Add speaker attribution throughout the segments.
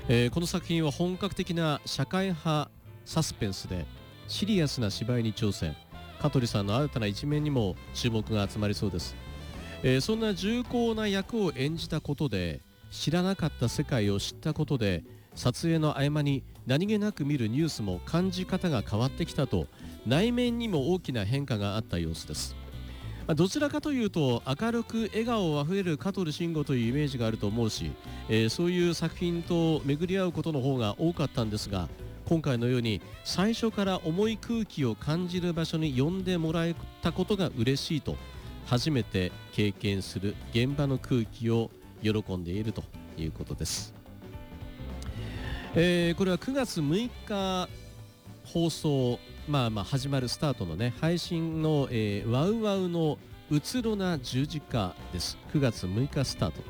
Speaker 1: この作品は本格的な社会派サスペンスでシリアスな芝居に挑戦。香取さんの新たな一面にも注目が集まりそうです。そんな重厚な役を演じたことで、知らなかった世界を知ったことで、撮影の合間に何気なく見るニュースも感じ方が変わってきたと、内面にも大きな変化があった様子です。どちらかというと明るく笑顔あふれる香取慎吾というイメージがあると思うし、そういう作品と巡り合うことの方が多かったんですが、今回のように最初から重い空気を感じる場所に呼んでもらえたことが嬉しいと、初めて経験する現場の空気を喜んでいるということです。これは9月6日放送、始まるスタートのね配信の、ワウワウのうつろな十字架です。9月6日スタート。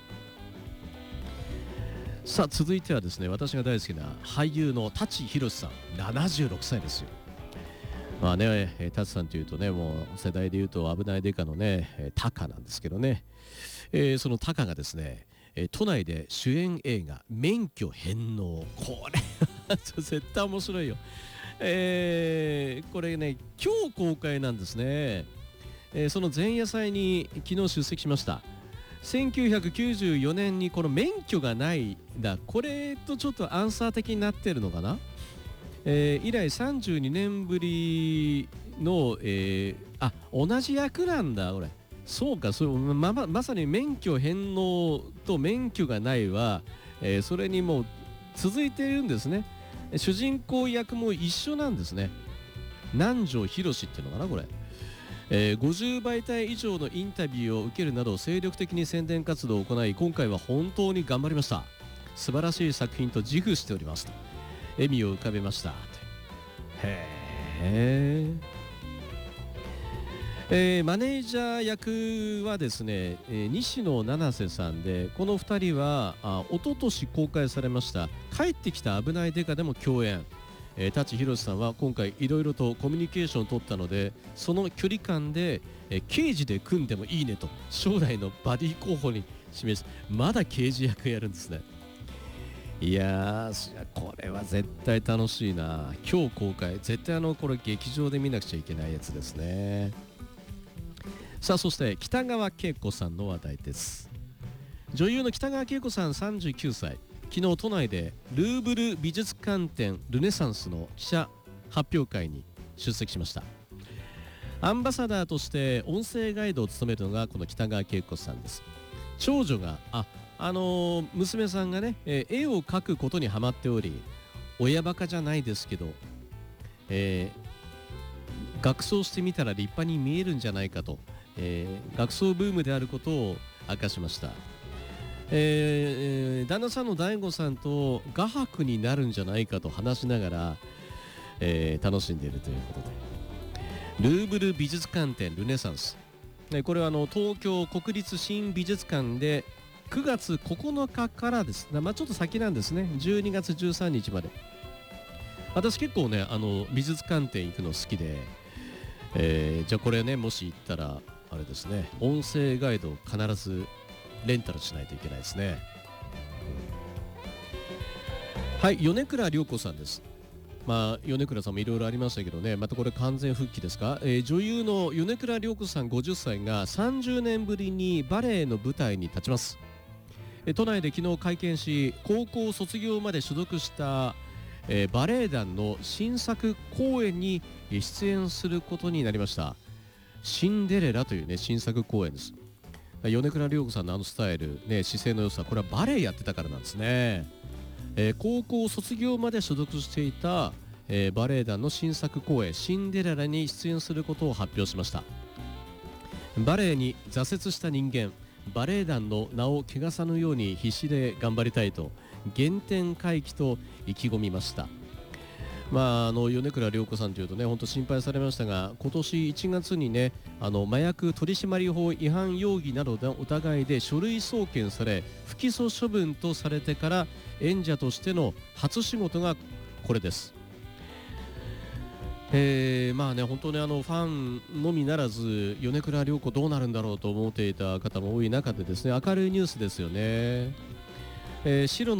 Speaker 1: さあ続いてはですね、私が大好きな俳優の舘ひろしさん、76歳ですよ。舘さんというとね、もう世代でいうと危ないデカのねタカなんですけどね、そのタカがですね、都内で主演映画免許返納、これは絶対面白いよ。これね今日公開なんですね。その前夜祭に昨日出席しました。1994年にこの免許がないだ、これとちょっとアンサー的になってるのかな。以来32年ぶりの、同じ役なんだこれ。そうか、それ まさに免許返納と免許がないは、それにもう続いているんですね。主人公役も一緒なんですね。南條博っていうのかなこれ。50媒体以上のインタビューを受けるなど精力的に宣伝活動を行い、今回は本当に頑張りました。素晴らしい作品と自負しておりますと笑みを浮かべました。へー。マネージャー役はですね、西野七瀬さんで、この2人は一昨年公開されました帰ってきた危ないデカでも共演。舘ひろしさんは今回いろいろとコミュニケーションを取ったので、その距離感で、刑事で組んでもいいねと将来のバディ候補に示す。まだ刑事役やるんですね。いやー、これは絶対楽しいな。今日公開、絶対これ劇場で見なくちゃいけないやつですね。さあそして北川景子さんの話題です。女優の北川景子さん39歳、昨日都内でルーブル美術館展ルネサンスの記者発表会に出席しました。アンバサダーとして音声ガイドを務めるのがこの北川景子さんです。長女が娘さんがね、絵を描くことにハマっており、親バカじゃないですけど、学装してみたら立派に見えるんじゃないかと、学装ブームであることを明かしました。旦那さんの大悟さんと画伯になるんじゃないかと話しながら、楽しんでいるということで、ルーブル美術館展ルネサンス、これは東京国立新美術館で9月9日からです。ちょっと先なんですね。12月13日まで。私結構ね美術館展行くの好きで、じゃあこれね、もし行ったらあれですね、音声ガイドを必ずレンタルしないといけないですね。はい、米倉涼子さんです。米倉さんもいろいろありましたけどね、またこれ完全復帰ですか。女優の米倉涼子さん50歳が30年ぶりにバレエの舞台に立ちます。都内で昨日会見し、高校卒業まで所属した、バレエ団の新作公演に出演することになりました。シンデレラというね新作公演です。米倉涼子さんのスタイル、姿勢の良さ、これはバレエやってたからなんですね。高校卒業まで所属していた、バレエ団の新作公演シンデレラに出演することを発表しました。バレエに挫折した人間、バレエ団の名を汚さぬように必死で頑張りたいと原点回帰と意気込みました。米倉涼子さんというとね、本当心配されましたが、今年1月にね麻薬取締法違反容疑などの疑いで書類送検され不起訴処分とされてから演者としての初仕事がこれです。本当にファンのみならず米倉涼子どうなるんだろうと思っていた方も多い中でですね、明るいニュースですよね。白の